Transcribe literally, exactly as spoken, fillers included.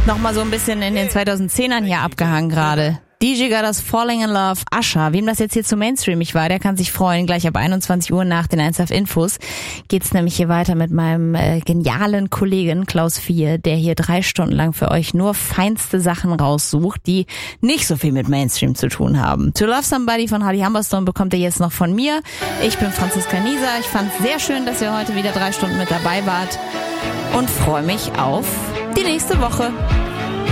Nochmal so ein bisschen in den zweitausendzehnern hier abgehangen gerade. D J Gada's Falling in Love, Usher. Wem das jetzt hier zu mainstreamig war, der kann sich freuen. Gleich ab einundzwanzig Uhr nach den eins Live Infos geht's nämlich hier weiter mit meinem äh, genialen Kollegen Klaus Vier, der hier drei Stunden lang für euch nur feinste Sachen raussucht, die nicht so viel mit Mainstream zu tun haben. To Love Somebody von Hardy Humberstone bekommt ihr jetzt noch von mir. Ich bin Franziska Nieser. Ich fand's sehr schön, dass ihr heute wieder drei Stunden mit dabei wart und freue mich auf die nächste Woche.